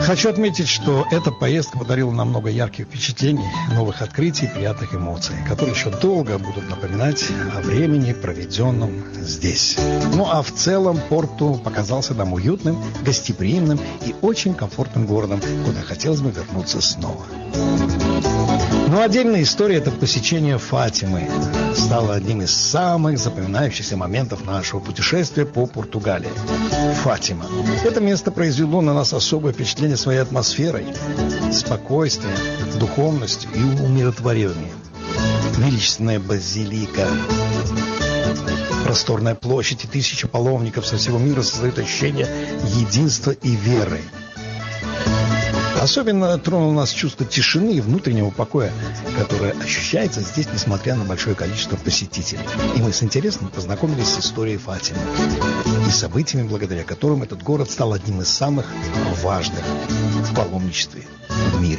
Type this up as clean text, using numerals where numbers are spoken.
Хочу отметить, что эта поездка подарила нам много ярких впечатлений, новых открытий, приятных эмоций, которые еще долго будут напоминать о времени, проведенном здесь. Ну а в целом Порту показался нам уютным, гостеприимным и очень комфортным городом, куда хотелось бы вернуться снова. Но отдельная история – это посещение Фатимы. Стало одним из самых запоминающихся моментов нашего путешествия по Португалии. Фатима. Это место произвело на нас особое впечатление своей атмосферой, спокойствием, духовностью и умиротворением. Величественная базилика, просторная площадь и тысячи паломников со всего мира создают ощущение единства и веры. Особенно тронуло нас чувство тишины и внутреннего покоя, которое ощущается здесь, несмотря на большое количество посетителей. И мы с интересом познакомились с историей Фатимы и событиями, благодаря которым этот город стал одним из самых важных в паломничестве в мире.